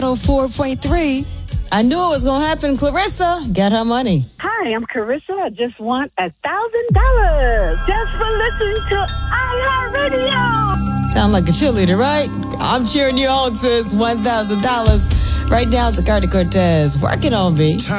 4.3. I knew it was going to happen. Clarissa got her money. Hi, I'm Carissa. I just want $1,000 just for listening to iHeartRadio. Sound like a cheerleader, right? I'm cheering you on, sis. $1,000. Right now, Zacardi Cortez working on me.